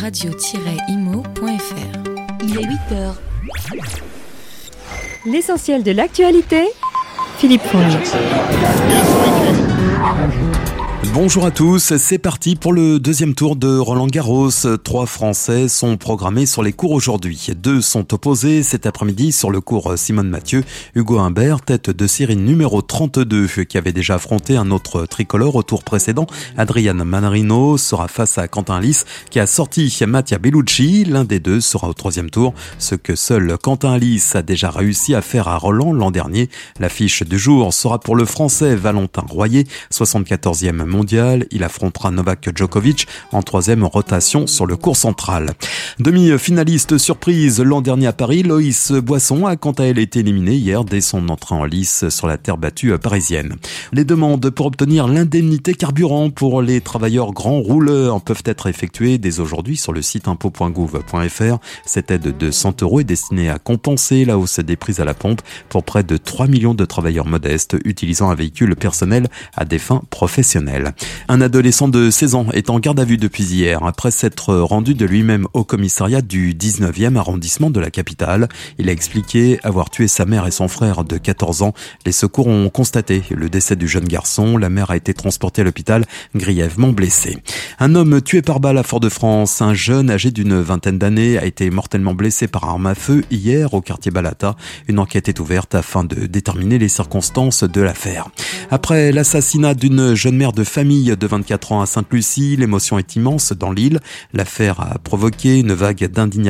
radio-imo.fr. Il est 8h. L'essentiel de l'actualité, Philippe Fournier. Bonjour à tous, c'est parti pour le deuxième tour de Roland-Garros. 3 Français sont programmés sur les cours aujourd'hui. 2 sont opposés cet après-midi sur le cours Simone Mathieu. Hugo Humbert, tête de série numéro 32, qui avait déjà affronté un autre tricolore au tour précédent. Adrian Manarino sera face à Quentin Halys, qui a sorti Mattia Bellucci. L'un des deux sera au 3e tour, ce que seul Quentin Halys a déjà réussi à faire à Roland l'an dernier. L'affiche du jour sera pour le Français Valentin Royer, 74e mondial. Il affrontera Novak Djokovic en 3e rotation sur le court central. Demi-finaliste surprise l'an dernier à Paris, Loïs Boisson a quant à elle été éliminée hier dès son entrée en lice sur la terre battue parisienne. Les demandes pour obtenir l'indemnité carburant pour les travailleurs grands rouleurs peuvent être effectuées dès aujourd'hui sur le site impôts.gouv.fr. Cette aide de 100 € est destinée à compenser la hausse des prix à la pompe pour près de 3 millions de travailleurs modestes utilisant un véhicule personnel à des fins professionnelles. Un adolescent de 16 ans est en garde à vue depuis hier, après s'être rendu de lui-même au commissariat du 19e arrondissement de la capitale. Il a expliqué avoir tué sa mère et son frère de 14 ans. Les secours ont constaté le décès du jeune garçon. La mère a été transportée à l'hôpital, grièvement blessée. Un homme tué par balle à Fort-de-France. Un jeune âgé d'une vingtaine d'années a été mortellement blessé par arme à feu hier au quartier Balata. Une enquête est ouverte afin de déterminer les circonstances de l'affaire. Après l'assassinat d'une jeune mère de famille de 24 ans à Sainte-Lucie, l'émotion est immense dans l'île. L'affaire a provoqué une vague d'indignation